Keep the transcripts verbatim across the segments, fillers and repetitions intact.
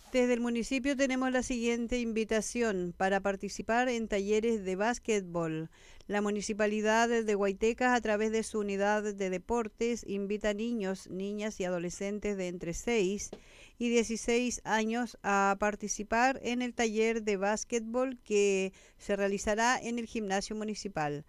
Desde el municipio tenemos la siguiente invitación para participar en talleres de básquetbol. La municipalidad de Guaytecas, a través de su unidad de deportes, invita a niños, niñas y adolescentes de entre seis y dieciséis años a participar en el taller de básquetbol que se realizará en el gimnasio municipal.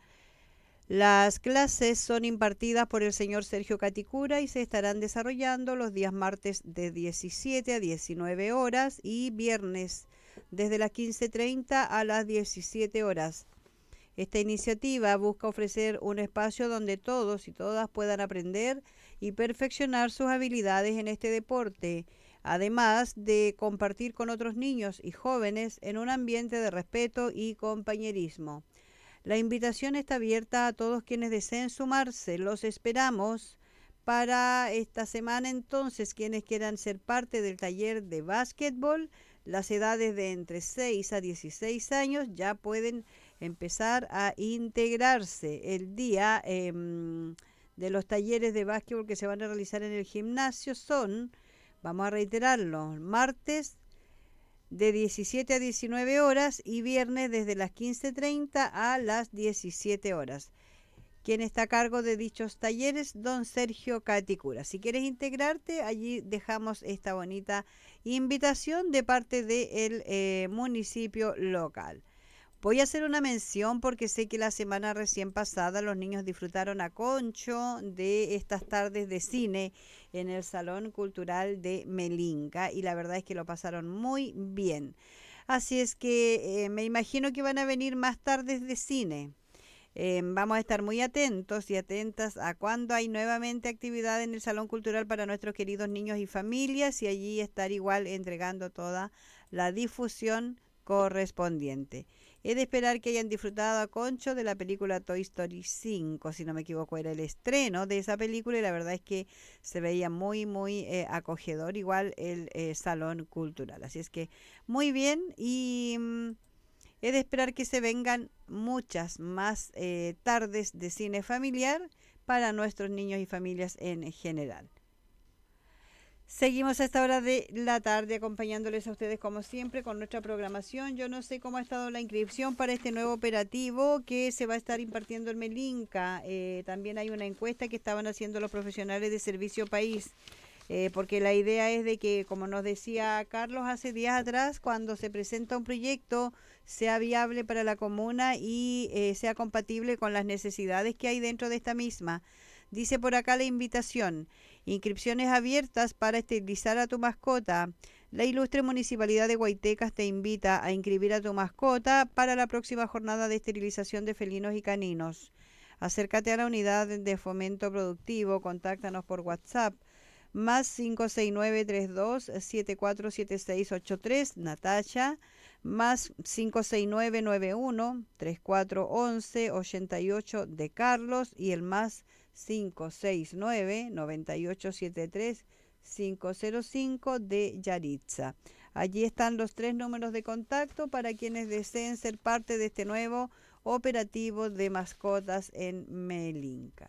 Las clases son impartidas por el señor Sergio Caticura y se estarán desarrollando los días martes de diecisiete a diecinueve horas y viernes desde las quince treinta a las diecisiete horas. Esta iniciativa busca ofrecer un espacio donde todos y todas puedan aprender y perfeccionar sus habilidades en este deporte, además de compartir con otros niños y jóvenes en un ambiente de respeto y compañerismo. La invitación está abierta a todos quienes deseen sumarse. Los esperamos para esta semana entonces, quienes quieran ser parte del taller de básquetbol. Las edades de entre seis a dieciséis años ya pueden empezar a integrarse. El día eh, de los talleres de básquetbol que se van a realizar en el gimnasio son, vamos a reiterarlo, martes de diecisiete a diecinueve horas y viernes desde las quince treinta a las diecisiete horas. Quien está a cargo de dichos talleres, don Sergio Caticura. Si quieres integrarte, allí dejamos esta bonita invitación de parte del eh, municipio local. Voy a hacer una mención porque sé que la semana recién pasada los niños disfrutaron a concho de estas tardes de cine en el Salón Cultural de Melinca y la verdad es que lo pasaron muy bien. Así es que eh, me imagino que van a venir más tardes de cine. Eh, vamos a estar muy atentos y atentas a cuando hay nuevamente actividad en el Salón Cultural para nuestros queridos niños y familias y allí estar igual entregando toda la difusión correspondiente. He de esperar que hayan disfrutado a concho de la película Toy Story cinco, si no me equivoco, era el estreno de esa película y la verdad es que se veía muy, muy eh, acogedor, igual el eh, Salón Cultural. Así es que muy bien y mm, he de esperar que se vengan muchas más eh, tardes de cine familiar para nuestros niños y familias en general. Seguimos a esta hora de la tarde acompañándoles a ustedes como siempre con nuestra programación. Yo no sé cómo ha estado la inscripción para este nuevo operativo que se va a estar impartiendo en Melinca. Eh, también hay una encuesta que estaban haciendo los profesionales de Servicio País. Eh, porque la idea es de que, como nos decía Carlos hace días atrás, cuando se presenta un proyecto sea viable para la comuna y eh, sea compatible con las necesidades que hay dentro de esta misma. Dice por acá la invitación: inscripciones abiertas para esterilizar a tu mascota. La ilustre Municipalidad de Guaytecas te invita a inscribir a tu mascota para la próxima jornada de esterilización de felinos y caninos. Acércate a la unidad de fomento productivo, contáctanos por WhatsApp más cinco seis nueve tres dos siete cuatro siete seis ocho tres, Natacha, más cinco seis nueve nueve uno tres cuatro once ochenta y ocho de Carlos y el más cinco seis nueve noventa y ocho setenta y tres quinientos cinco de Yaritza. Allí están los tres números de contacto para quienes deseen ser parte de este nuevo operativo de mascotas en Melinca.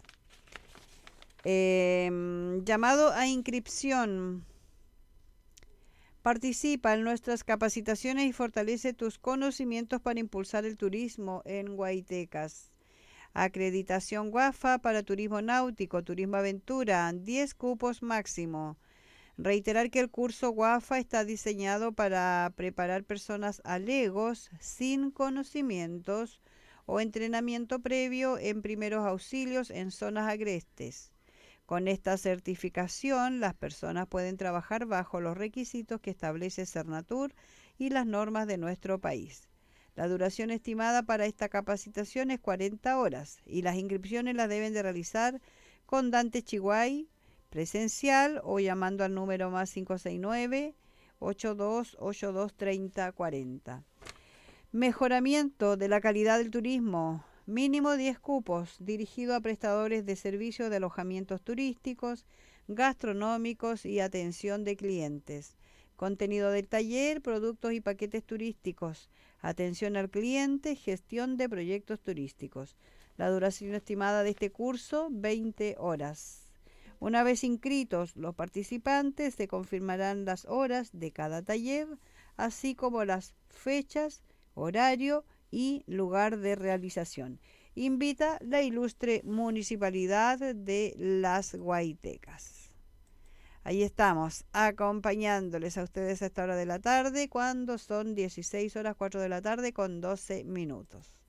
Eh, llamado a inscripción. Participa en nuestras capacitaciones y fortalece tus conocimientos para impulsar el turismo en Guaytecas. Acreditación WAFA para turismo náutico, turismo aventura, diez cupos máximo. Reiterar que el curso WAFA está diseñado para preparar personas alegos sin conocimientos o entrenamiento previo en primeros auxilios en zonas agrestes. Con esta certificación, las personas pueden trabajar bajo los requisitos que establece Cernatur y las normas de nuestro país. La duración estimada para esta capacitación es cuarenta horas y las inscripciones las deben de realizar con Dante Chiguay presencial o llamando al número más cinco seis nueve ocho dos ocho dos tres cero cuatro cero. Mejoramiento de la calidad del turismo. Mínimo diez cupos, dirigido a prestadores de servicios de alojamientos turísticos, gastronómicos y atención de clientes. Contenido del taller, productos y paquetes turísticos, atención al cliente, gestión de proyectos turísticos. La duración estimada de este curso, veinte horas. Una vez inscritos los participantes, se confirmarán las horas de cada taller, así como las fechas, horario y lugar de realización. Invita la ilustre Municipalidad de Las Guaitecas. Ahí estamos, acompañándoles a ustedes a esta hora de la tarde, cuando son dieciséis horas cuatro de la tarde con doce minutos.